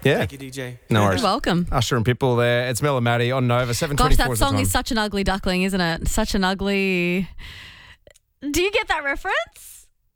Yeah. Thank you, DJ. No worries. You're welcome. Usher and Pitbull there. It's Mel and Maddie on Nova. 7:24 Gosh, that is the song time. is such an ugly duckling, isn't it? Such an ugly... Do you get that reference?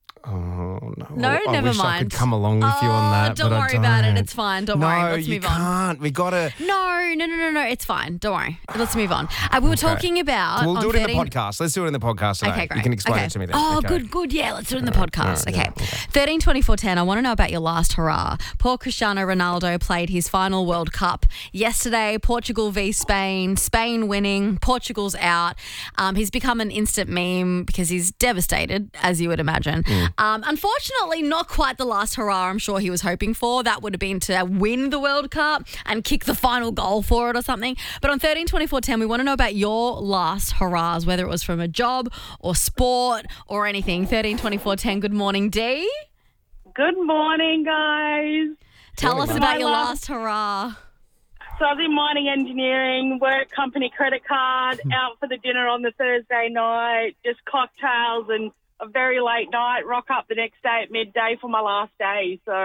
Oh, no. No, I never wish I mind. could come along with you on that. Don't but worry I about it. don't. It's fine. Don't worry. Let's move on. No, you can't. We got to... No. It's fine. Don't worry. Let's move on. We were talking about... We'll on do it in 13 the podcast. Let's do it in the podcast today. Okay, great. You can explain Okay. it to me then. Oh, Okay. good. Yeah, let's do it in the podcast. All right, Okay. yeah, okay. 13, 24, 10. I want to know about your last hurrah. Poor Cristiano Ronaldo played his final World Cup yesterday. Portugal v Spain. Spain winning. Portugal's out. He's become an instant meme because he's devastated, as you would imagine. Unfortunately, not quite the last hurrah I'm sure he was hoping for. That would have been to win the World Cup and kick the final goal for it or something. But on 13, 24, 10, we want to know about your last hurrahs, whether it was from a job or sport or anything. 13, 24, 10. Good morning, Dee. Good morning, guys. Tell us about your My last hurrah. So I was in mining engineering, work company credit card, out for the dinner on the Thursday night, just cocktails and a very late night, rock up the next day at midday for my last day. So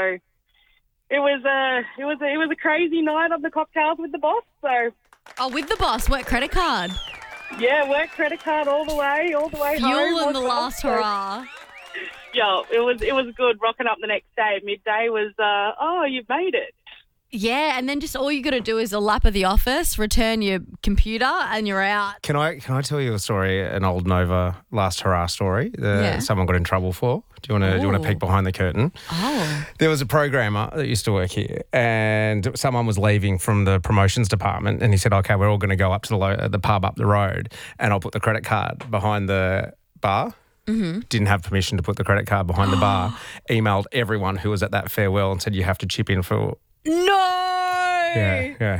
it was a crazy night of the cocktails with the boss. So Oh, with the boss, work credit card. yeah, work credit card all the way home. Fuel in the last So, hurrah. Yeah, it was good. Rocking up the next day at midday was you've made it. Yeah, and then just all you got to do is a lap of the office, return your computer, and you're out. Can I tell you a story, an old Nova last hurrah story that someone got in trouble for? Do you want to peek behind the curtain? Oh. There was a programmer that used to work here, and someone was leaving from the promotions department, and he said, "Okay, we're all going to go up to the pub up the road, and I'll put the credit card behind the bar." Mm-hmm. Didn't have permission to put the credit card behind the bar. Emailed everyone who was at that farewell and said, "You have to chip in for." No. Yeah.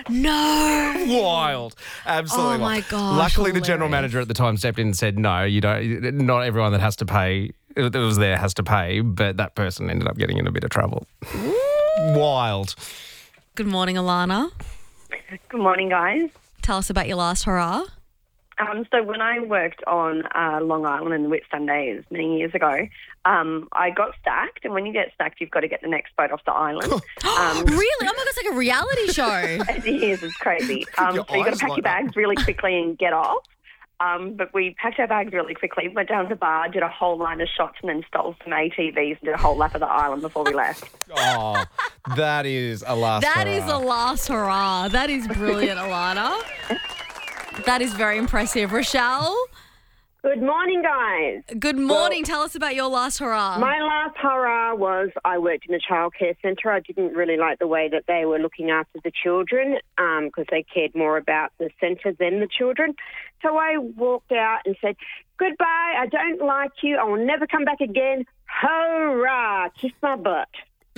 No. Wild. Absolutely. Oh, my wild. gosh, Luckily, the general hilarious. manager at the time stepped in and said, "No, you don't. Not everyone that has to pay, that was there has to pay." But that person ended up getting in a bit of trouble. Wild. Good morning, Alana. Good morning, guys. Tell us about your last hurrah. So when I worked on Long Island in the Whitsundays many years ago, I got stacked, and when you get stacked, you've got to get the next boat off the island. Really? Oh my God, it's like a reality show. It is, it's crazy. So you've got to eyes pack light your bags really quickly and get off. But we packed our bags really quickly, went down to the bar, did a whole line of shots, and then stole some ATVs and did a whole lap of the island before we left. Oh, that is a last That hurrah. is a last hurrah. That is brilliant, Alana. That is very impressive. Rochelle, Good morning, guys. good morning. Tell us about your last hurrah. My last hurrah was I worked in a childcare centre. I didn't really like the way that they were looking after the children because they cared more about the centre than the children. So I walked out and said, "Goodbye, I don't like you. I will never come back again. Hurrah, kiss my butt."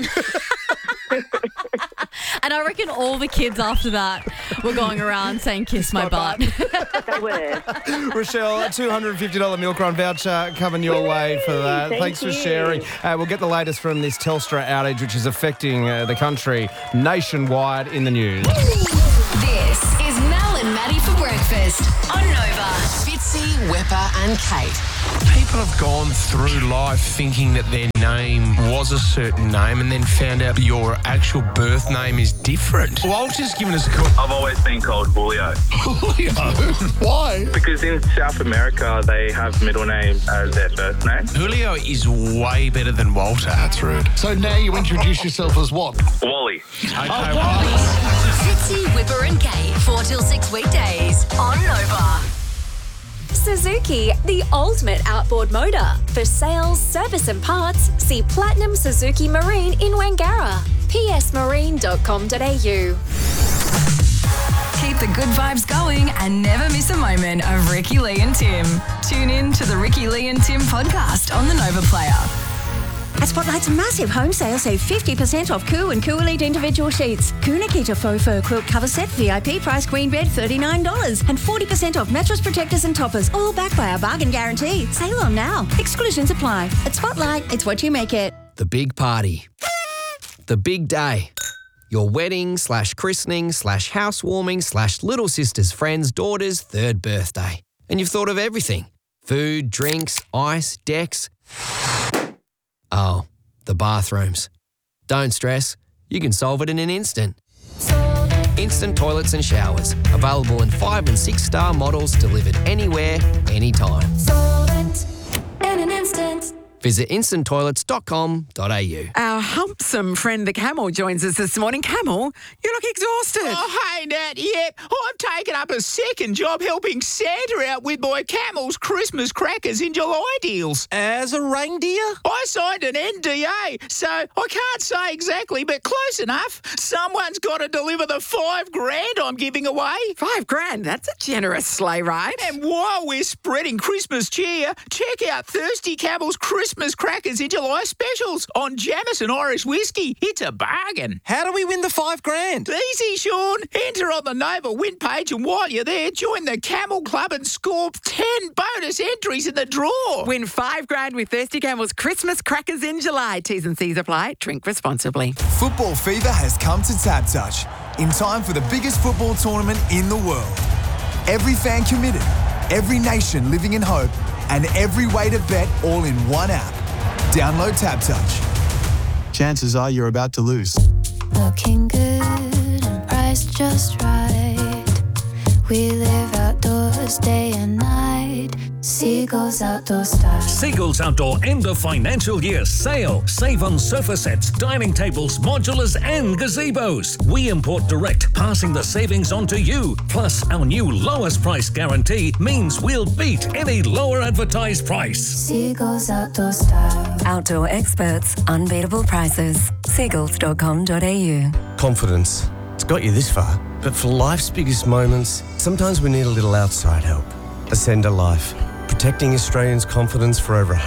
And I reckon all the kids after that were going around saying, "Kiss my butt." They were. Rochelle, a $250 Milk Run voucher coming your way for that. Thank Thanks for you. sharing. We'll get the latest from this Telstra outage, which is affecting the country nationwide in the news. This is Mel and Maddie for breakfast on Nova. Fitzy, Whipper and Kate. People have gone through life thinking that their name was a certain name and then found out your actual birth name is different. Walter's given us a call. I've always been called Julio Julio? Why? because in South America they have middle name as their first name. Julio is way better than Walter. That's rude. So now you introduce yourself as what? Wally. Okay, Fitzy, Whipper and Kate. 4 till 6 weekdays on Nova. Suzuki, the ultimate outboard motor. For sales, service and parts, see Platinum Suzuki Marine in Wangara. psmarine.com.au. Keep the good vibes going and never miss a moment of Ricky Lee and Tim. Tune in to the Ricky Lee and Tim podcast on the Nova Player. At Spotlight's massive home sale, save 50% off Coo and Coo Elite individual sheets. Coo Nikita faux fur quilt cover set, VIP price queen bed, $39. And 40% off mattress protectors and toppers, all backed by our bargain guarantee. Sale on now. Exclusions apply. At Spotlight, it's what you make it. The big party. The big day. Your wedding / christening / housewarming / little sister's friend's daughter's 3rd birthday. And you've thought of everything. Food, drinks, ice, decks. Oh, the bathrooms. Don't stress. you can solve it in an instant. Instant toilets and showers. Available in 5 and 6 star models delivered anywhere, anytime. Solvent in an instant. Visit instanttoilets.com.au. Our humpsome friend the Camel joins us this morning. Camel, you look exhausted. Oh, hey, Nat. Yep, I've taken up a second job helping Santa out with my Camel's Christmas crackers in July deals. As a reindeer? I signed an NDA, so I can't say exactly, but close enough. Someone's got to deliver the $5,000 I'm giving away. $5,000? That's a generous sleigh ride. And while we're spreading Christmas cheer, check out Thirsty Camel's Christmas crackers in July specials on Jamison Irish Whiskey. It's a bargain. How do we win the $5,000? Easy, Sean. Enter on the Nova Win page, and while you're there, join the Camel Club and score 10 bonus entries in the draw. Win $5,000 with Thirsty Camel's Christmas crackers in July. T's and C's apply. Drink responsibly. Football fever has come to Tab Touch in time for the biggest football tournament in the world. Every fan committed, every nation living in hope, and every way to bet all in one app. Download Tab Touch. Chances are you're about to lose. Looking good and priced just right. We live outdoors day and night. Seagulls Outdoor Style. Seagulls Outdoor end of financial year sale. Save on sofa sets, dining tables, modulars and gazebos. We import direct, passing the savings on to you. Plus, our new lowest price guarantee means we'll beat any lower advertised price. Seagulls Outdoor Style. Outdoor experts, unbeatable prices. Seagulls.com.au. Confidence. It's got you this far. But for life's biggest moments, sometimes we need a little outside help. Ascender Life. Protecting Australians' confidence for over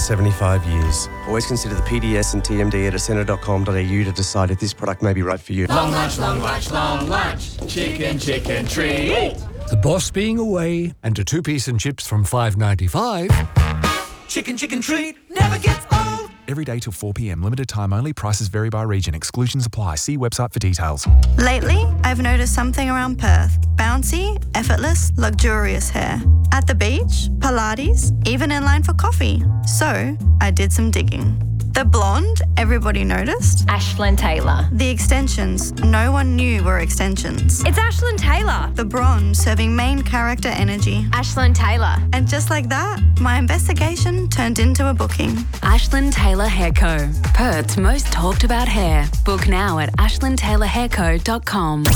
175 years. Always consider the PDS and TMD at ascender.com.au to decide if this product may be right for you. Long lunch, long lunch, long lunch. Chicken, chicken treat. The boss being away and a 2-piece and chips from $5.95. Chicken, chicken treat never gets old. Every day till 4 p.m. Limited time only. Prices vary by region. Exclusions apply. See website for details. Lately, I've noticed something around Perth. Bouncy, effortless, luxurious hair. At the beach, Pilates, even in line for coffee. So, I did some digging. The blonde, everybody noticed. Ashlyn Taylor. The extensions, no one knew were extensions. It's Ashlyn Taylor. The bronze, serving main character energy. Ashlyn Taylor. And just like that, my investigation turned into a booking. Ashlyn Taylor Hair Co. Perth's most talked about hair. Book now at ashlyntaylorhairco.com.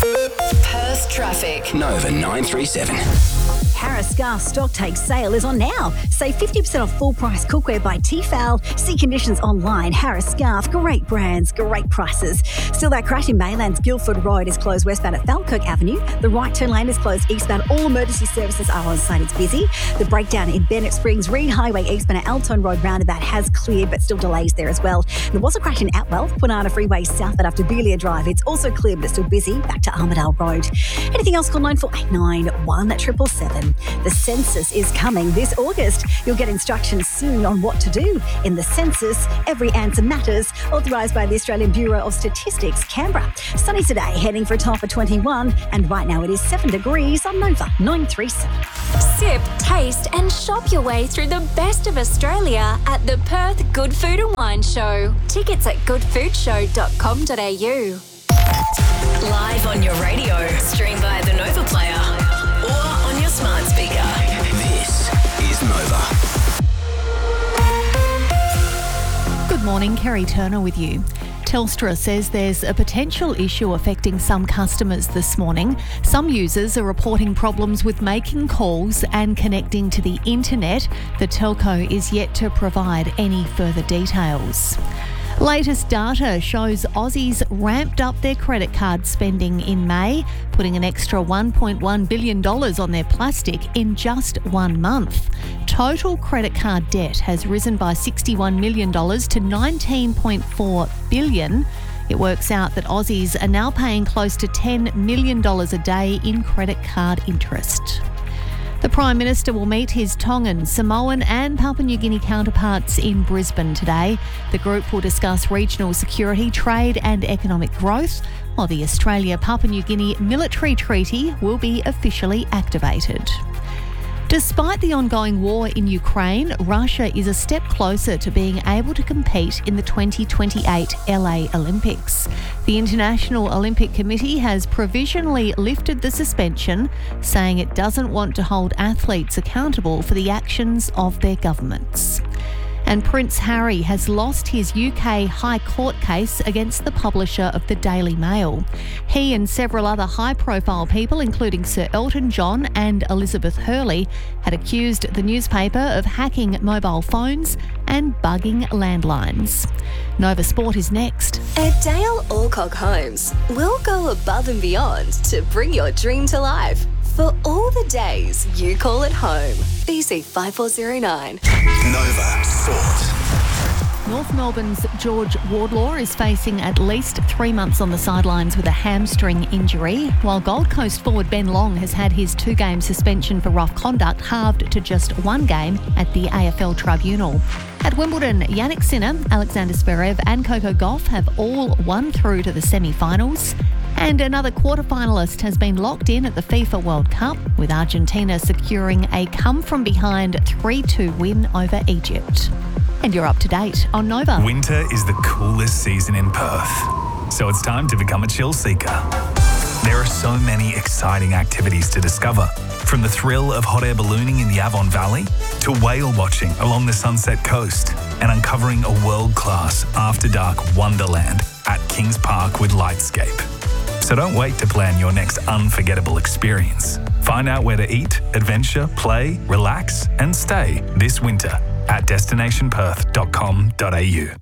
Perth traffic. Nova 937. Harris Scarf stock take sale is on now. Save 50% off full price cookware by Tefal. See conditions online. Harris Scarf, great brands, great prices. Still that crash in Maylands. Guildford Road is closed westbound at Falkirk Avenue. The right turn lane is closed eastbound. All emergency services are on site. It's busy. The breakdown in Bennett Springs, Reed Highway eastbound at Elton Road roundabout has cleared, but still delays there as well. There was a crash in Atwell, Kwinana Freeway south at after Belia Drive. It's also clear, but it's still busy. Back to Armidale Road. Anything else? Call 9489 1777. The census is coming this August. You'll get instructions soon on what to do in the census. Every answer matters. Authorised by the Australian Bureau of Statistics, Canberra. Sunny today, heading for a top of 21, and right now it is 7 degrees on Nova 937. Sip, taste and shop your way through the best of Australia at the Perth Good Food and Wine Show. Tickets at goodfoodshow.com.au. Live on your radio. Stream via the Nova Player or on your smart speaker. This is Nova. Good morning, Kerry Turner with you. Telstra says there's a potential issue affecting some customers this morning. Some users are reporting problems with making calls and connecting to the internet. The telco is yet to provide any further details. Latest data shows Aussies ramped up their credit card spending in May, putting an extra $1.1 billion on their plastic in just 1 month. Total credit card debt has risen by $61 million to $19.4 billion. It works out that Aussies are now paying close to $10 million a day in credit card interest. The Prime Minister will meet his Tongan, Samoan and Papua New Guinea counterparts in Brisbane today. The group will discuss regional security, trade and economic growth, while the Australia-Papua New Guinea military treaty will be officially activated. Despite the ongoing war in Ukraine, Russia is a step closer to being able to compete in the 2028 LA Olympics. The International Olympic Committee has provisionally lifted the suspension, saying it doesn't want to hold athletes accountable for the actions of their governments. And Prince Harry has lost his UK High Court case against the publisher of the Daily Mail. He and several other high-profile people, including Sir Elton John and Elizabeth Hurley, had accused the newspaper of hacking mobile phones and bugging landlines. Nova Sport is next. At Dale Alcock Homes, we'll go above and beyond to bring your dream to life. For all the days you call it home. BC 5409. Nova Sport. North Melbourne's George Wardlaw is facing at least 3 months on the sidelines with a hamstring injury, while Gold Coast forward Ben Long has had his 2-game suspension for rough conduct halved to just 1 game at the AFL Tribunal. At Wimbledon, Yannick Sinner, Alexander Zverev and Coco Gauff have all won through to the semi-finals. And another quarter-finalist has been locked in at the FIFA World Cup, with Argentina securing a come-from-behind 3-2 win over Egypt. And you're up to date on Nova. Winter is the coolest season in Perth, so it's time to become a chill seeker. There are so many exciting activities to discover, from the thrill of hot air ballooning in the Avon Valley to whale watching along the Sunset Coast and uncovering a world-class after-dark wonderland at Kings Park with Lightscape. So don't wait to plan your next unforgettable experience. Find out where to eat, adventure, play, relax and stay this winter at destinationperth.com.au.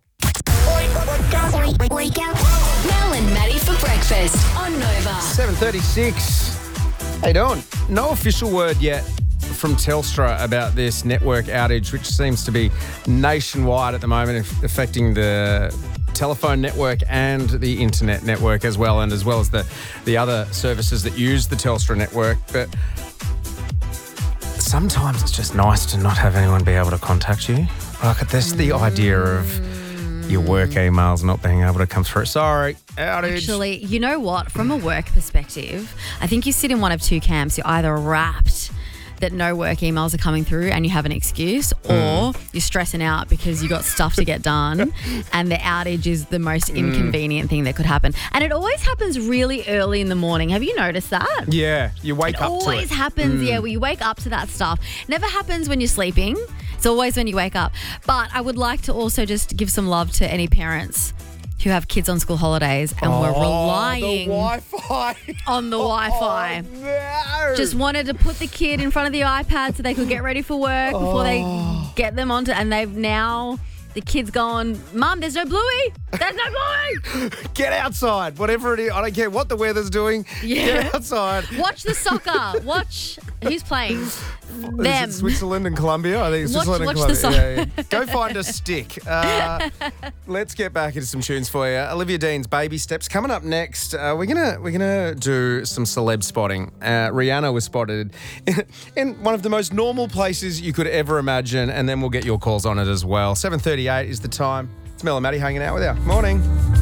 Wake up. Mel and Maddie for breakfast on Nova. 7:36. How you doing? No official word yet from Telstra about this network outage, which seems to be nationwide at the moment, affecting the telephone network and the internet network as well, and as well as the other services that use the Telstra network. But sometimes it's just nice to not have anyone be able to contact you. Like, there's the idea of your work emails not being able to come through. Sorry, outage. Actually, you know what? From a work perspective, I think you sit in one of two camps. You're either wrapped that no work emails are coming through and you have an excuse, or you're stressing out because you got stuff to get done and the outage is the most inconvenient thing that could happen. And it always happens really early in the morning. Have you noticed that? Yeah, you wake up to it. It always happens, where you wake up to that stuff. Never happens when you're sleeping. It's always when you wake up. But I would like to also just give some love to any parents who have kids on school holidays and were relying on the Wi-Fi. No. Just wanted to put the kid in front of the iPad so they could get ready for work before they get them onto, and they've now, the kid's going, Mum, there's no Bluey. There's no Bluey. Get outside, whatever it is. I don't care what the weather's doing. Yeah. Get outside. Watch the soccer. Watch who's playing. Them. Is it Switzerland and Colombia? I think it's Switzerland and watch Colombia. Yeah. Go find a stick. Let's get back into some tunes for you. Olivia Dean's Baby Steps coming up next. We're gonna do some celeb spotting. Rihanna was spotted in one of the most normal places you could ever imagine, and then we'll get your calls on it as well. 7:38 is the time. It's Mel and Maddie hanging out with you. Morning.